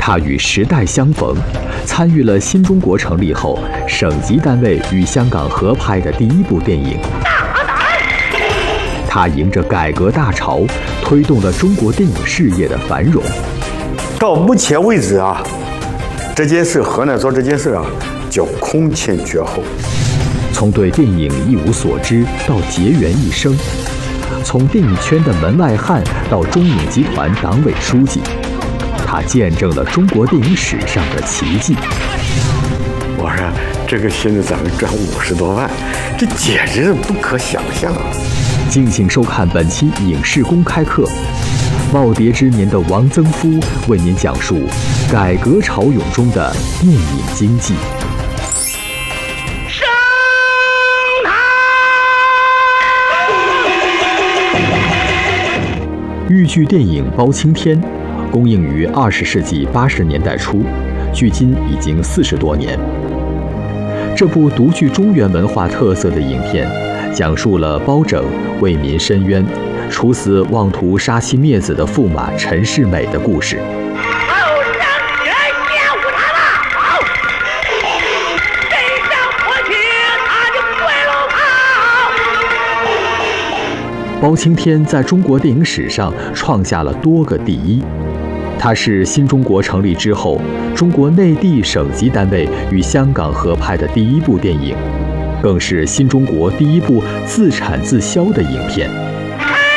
他与时代相逢，参与了新中国成立后省级单位与香港合拍的第一部电影。他迎着改革大潮，推动了中国电影事业的繁荣。 到目前为止啊，这件事河南说这件事啊，叫空前绝后。 从对电影一无所知到结缘一生，从电影圈的门外汉到中影集团党委书记，他见证了中国电影史上的奇迹。 我说这个现在咱们赚50多万，这简直是不可想象啊！ 敬请收看本期影视公开课，耄耋之年的王曾夫为您讲述改革潮涌中的电影经济。豫剧电影《包青天》公映于20世纪80年代初，距今已经40多年。这部独具中原文化特色的影片，讲述了包拯为民申冤、处死妄图杀妻灭子的驸马陈世美的故事。包青天在中国电影史上创下了多个第一，它是新中国成立之后中国内地省级单位与香港合拍的第一部电影，更是新中国第一部自产自销的影片。